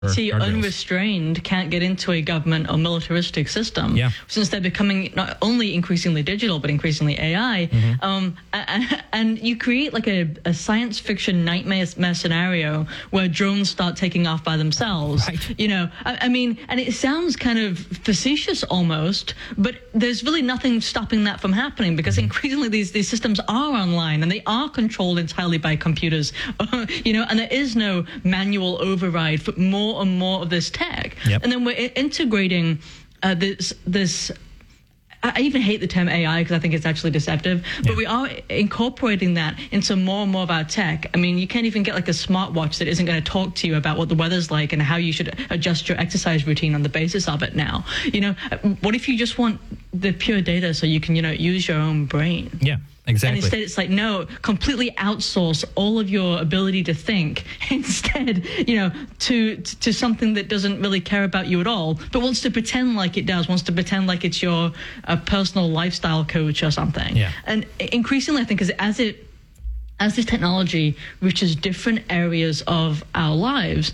See, guardrails. unrestrained can't get into a government or militaristic system. Yeah. Since they're becoming not only increasingly digital, but increasingly AI. And you create like a science fiction nightmare scenario where drones start taking off by themselves. Right. You know, I mean, and it sounds kind of facetious almost, but there's really nothing stopping that from happening because increasingly these systems are online and they are controlled entirely by computers. You know, and there is no manual override for more and more of this tech. Yep. And then we're integrating this. I even hate the term AI because I think it's actually deceptive, but we are incorporating that into more and more of our tech. I mean, you can't even get like a smartwatch that isn't going to talk to you about what the weather's like and how you should adjust your exercise routine on the basis of it now. You know, what if you just want the pure data so you can, you know, use your own brain? Yeah. Exactly. And instead it's like, no, completely outsource all of your ability to think instead, you know, to something that doesn't really care about you at all, but wants to pretend like it does, wants to pretend like it's your personal lifestyle coach or something. Yeah. And increasingly, I think, as this technology reaches different areas of our lives,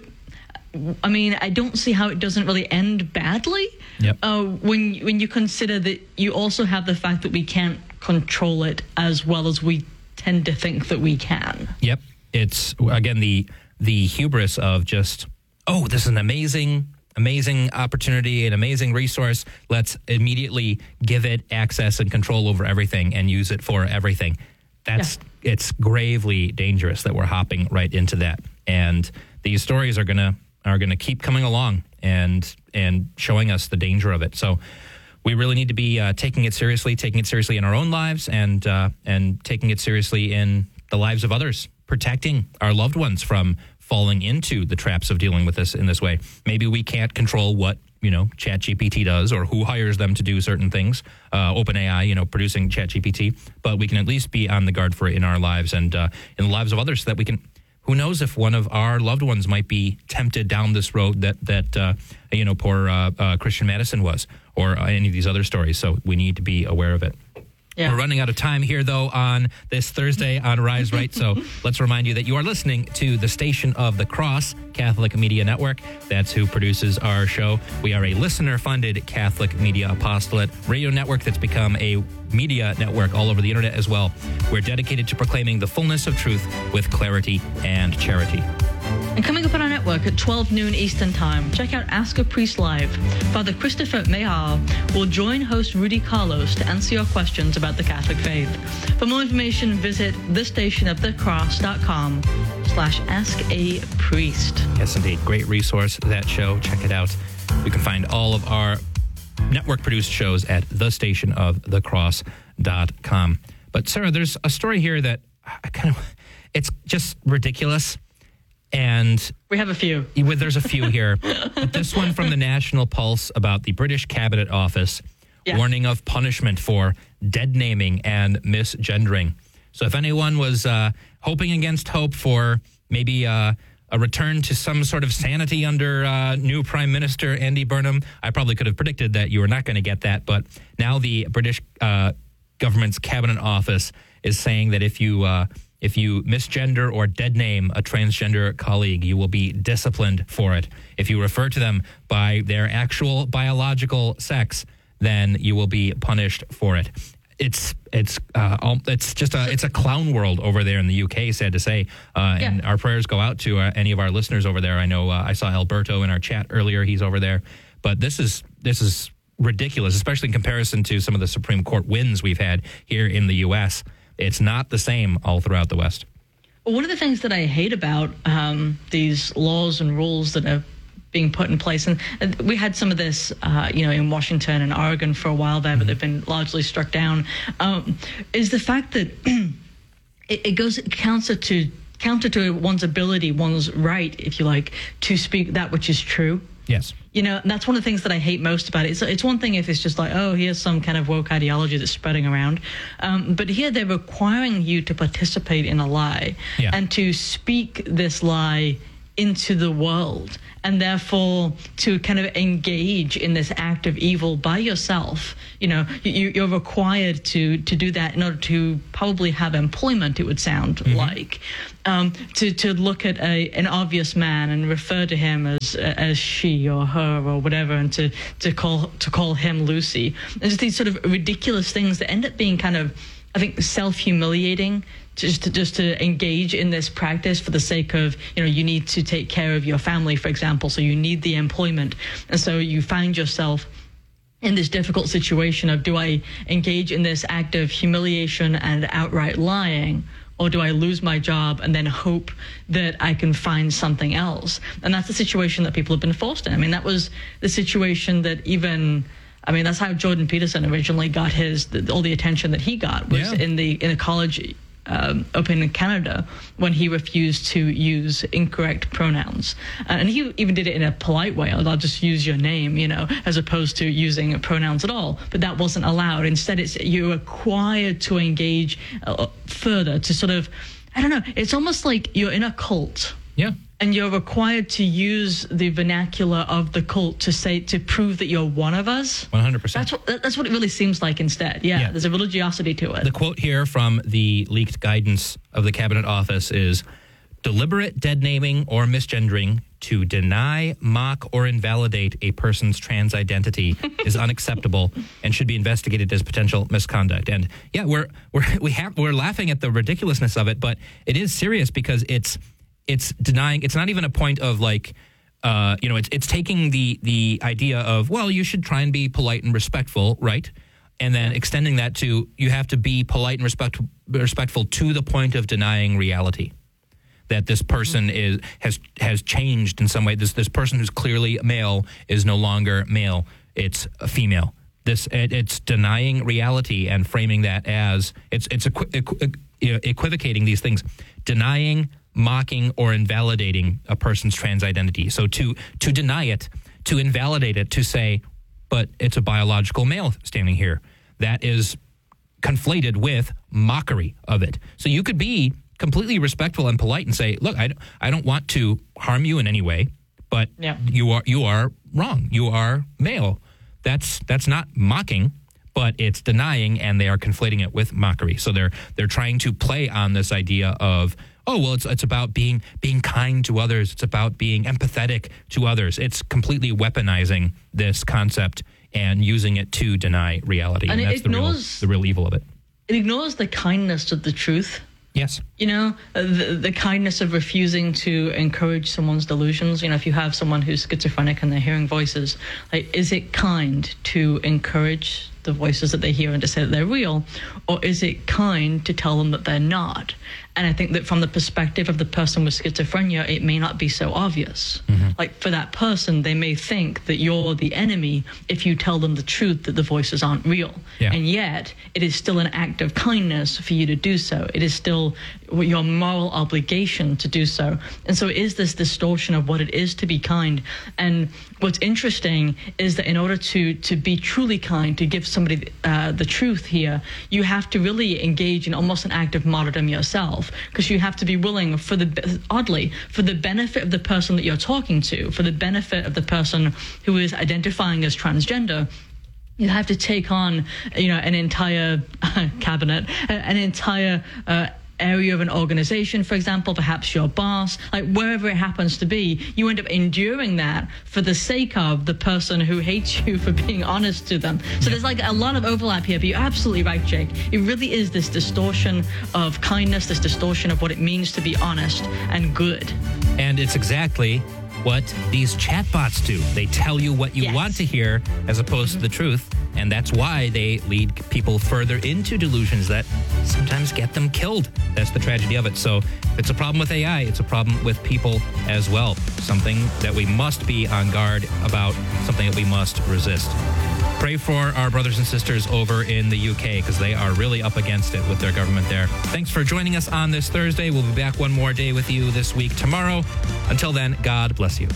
I don't see how it doesn't really end badly. Yep. When you consider that you also have the fact that we can't control it as well as we tend to think that we can. Yep. It's, again, the hubris of just, oh, this is an amazing opportunity, an amazing resource. Let's immediately give it access and control over everything and use it for everything. It's gravely dangerous that we're hopping right into that. And these stories are gonna keep coming along and showing us the danger of it. So we really need to be taking it seriously in our own lives and taking it seriously in the lives of others, protecting our loved ones from falling into the traps of dealing with this in this way. Maybe we can't control what, you know, ChatGPT does or who hires them to do certain things, OpenAI, you know, producing ChatGPT, but we can at least be on the guard for it in our lives and in the lives of others so that we can. Who knows if one of our loved ones might be tempted down this road that you know, poor Christian Madison was, or any of these other stories. So we need to be aware of it. Yeah. We're running out of time here, though, on this Thursday on Rise Right. So let's remind you that you are listening to the Station of the Cross Catholic Media Network. That's who produces our show. We are a listener-funded Catholic media apostolate radio network that's become a media network all over the internet as well. We're dedicated to proclaiming the fullness of truth with clarity and charity. And coming up on our network at 12 noon Eastern Time, check out Ask a Priest Live. Father Christopher Mehar will join host Rudy Carlos to answer your questions about the Catholic faith. For more information, visit thestationofthecross.com/askapriest. Yes, indeed. Great resource, that show. Check it out. You can find all of our network-produced shows at thestationofthecross.com. But, Sarah, there's a story here that it's just ridiculous. And we have a few. There's a few here. But this one from the National Pulse about the British Cabinet Office warning of punishment for dead naming and misgendering. So if anyone was hoping against hope for maybe a return to some sort of sanity under new Prime Minister Andy Burnham, I probably could have predicted that you were not going to get that. But now the British government's Cabinet Office is saying that if you misgender or dead name a transgender colleague, you will be disciplined for it. If you refer to them by their actual biological sex, then you will be punished for it. It's a clown world over there in the UK, sad to say. And our prayers go out to any of our listeners over there. I know I saw Alberto in our chat earlier. He's over there. But this is ridiculous, especially in comparison to some of the Supreme Court wins we've had here in the U.S. It's not the same all throughout the West. Well, one of the things that I hate about these laws and rules that are being put in place, and we had some of this, in Washington and Oregon for a while there, but they've been largely struck down, is the fact that it goes counter to one's ability, one's right, if you like, to speak that which is true. Yes. You know, and that's one of the things that I hate most about it. It's one thing if it's just like, oh, here's some kind of woke ideology that's spreading around. But here they're requiring you to participate in a lie and to speak this lie into the world, and therefore to kind of engage in this act of evil by yourself. You're required to do that in order to probably have employment, it would sound like. To look at an obvious man and refer to him as she or her or whatever, and to call him Lucy. And just these sort of ridiculous things that end up being kind of, I think, self-humiliating, just to engage in this practice for the sake of, you need to take care of your family, for example, so you need the employment. And so you find yourself in this difficult situation of, do I engage in this act of humiliation and outright lying, or do I lose my job and then hope that I can find something else? And that's the situation that people have been forced in. I mean, that was the situation that that's how Jordan Peterson originally got all the attention that he got, was in a college up in Canada, when he refused to use incorrect pronouns. And he even did it in a polite way. I'll just use your name, as opposed to using pronouns at all. But that wasn't allowed. Instead, you're required to engage further, to sort of, I don't know, it's almost like you're in a cult. Yeah. And you're required to use the vernacular of the cult to prove that you're one of us. 100%. That's what it really seems like instead. Yeah, there's a religiosity to it. The quote here from the leaked guidance of the Cabinet Office is, deliberate dead naming or misgendering to deny, mock, or invalidate a person's trans identity is unacceptable and should be investigated as potential misconduct. And yeah, we're laughing at the ridiculousness of it, but it is serious because it's denying. It's not even a point of like, it's taking the idea of, well, you should try and be polite and respectful, right? And then extending that to, you have to be polite and respectful to the point of denying reality. That this person has changed in some way. This person who's clearly male is no longer male. It's a female. It's denying reality and framing that as it's equivocating these things, denying, mocking, or invalidating a person's trans identity. So to deny it, to invalidate it, to say, but it's a biological male standing here, that is conflated with mockery of it. So you could be completely respectful and polite and say, look, I don't want to harm you in any way, but you are wrong. You are male. That's not mocking, but it's denying, and they are conflating it with mockery. So they're trying to play on this idea of, oh, well, it's about being kind to others. It's about being empathetic to others. It's completely weaponizing this concept and using it to deny reality. And that's the real evil of it. It ignores the kindness of the truth. Yes. The kindness of refusing to encourage someone's delusions. If you have someone who's schizophrenic and they're hearing voices, like, is it kind to encourage the voices that they hear and to say that they're real? Or is it kind to tell them that they're not? And I think that from the perspective of the person with schizophrenia, it may not be so obvious. Mm-hmm. Like, for that person, they may think that you're the enemy if you tell them the truth that the voices aren't real. Yeah. And yet, it is still an act of kindness for you to do so. It is still your moral obligation to do so. And so it is this distortion of what it is to be kind. And what's interesting is that in order to be truly kind, to give somebody the truth here, you have to really engage in almost an act of martyrdom yourself, because you have to be willing, for the benefit of the person that you're talking to, for the benefit of the person who is identifying as transgender, you have to take on, an entire cabinet, an entire area of an organization, for example, perhaps your boss, like wherever it happens to be, you end up enduring that for the sake of the person who hates you for being honest to them. So there's like a lot of overlap here, but you're absolutely right, Jake. It really is this distortion of kindness, this distortion of what it means to be honest and good. And it's exactly what these chatbots do. They tell you what you want to hear as opposed to the truth. And that's why they lead people further into delusions that sometimes get them killed. That's the tragedy of it. So if it's a problem with AI, it's a problem with people as well. Something that we must be on guard about, something that we must resist. Pray for our brothers and sisters over in the UK, because they are really up against it with their government there. Thanks for joining us on this Thursday. We'll be back one more day with you this week tomorrow. Until then, God bless you.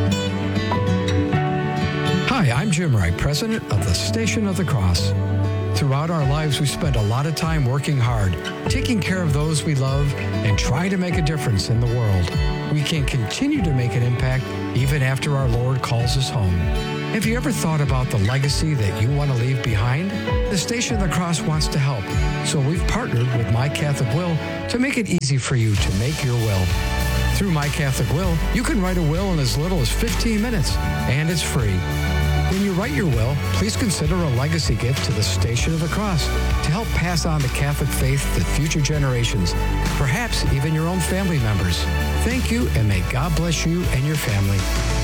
Hi, I'm Jim Wright, president of the Station of the Cross. Throughout our lives, we spend a lot of time working hard, taking care of those we love, and trying to make a difference in the world. We can continue to make an impact even after our Lord calls us home. Have you ever thought about the legacy that you want to leave behind? The Station of the Cross wants to help, so we've partnered with My Catholic Will to make it easy for you to make your will. Through My Catholic Will, you can write a will in as little as 15 minutes, and it's free. When you write your will, please consider a legacy gift to the Station of the Cross to help pass on the Catholic faith to future generations, perhaps even your own family members. Thank you, and may God bless you and your family.